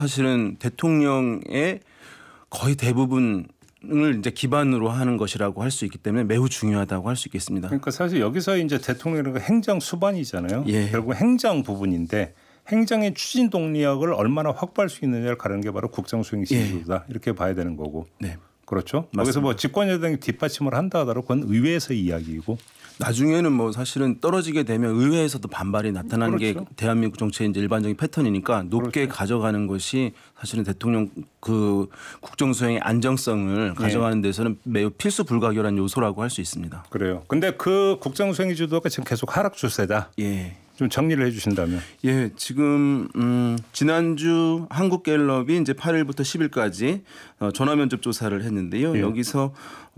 사실은 대통령의 거의 대부분을 이제 기반으로 하는 것이라고 할 수 있기 때문에 매우 중요하다고 할 수 있겠습니다. 그러니까 사실 여기서 이제 대통령이라는 건 행정 수반이잖아요. 예. 결국 행정 부분인데 행정의 추진 동력을 얼마나 확보할 수 있느냐를 가르는 게 바로 국정수행 지휘구다. 이렇게 봐야 되는 거고. 네. 그렇죠. 맞습니다. 여기서 뭐 집권여당이 뒷받침을 한다 하더라도 그건 의회에서의 이야기이고. 나중에는 뭐 사실은 떨어지게 되면 의회에서도 반발이 나타나는 게 그렇죠. 대한민국 정치의 이제 일반적인 패턴이니까 높게 가져가는 것이 사실은 대통령 그 국정수행의 안정성을 가져가는 데서는 매우 필수 불가결한 요소라고 할 수 있습니다. 그래요. 근데 그 국정수행 주도가 지금 계속 하락 추세다. 예. 좀 정리를 해 주신다면. 예, 지금 지난주 한국갤럽이 이제 8일부터 10일까지 전화 면접 조사를 했는데요. 여기서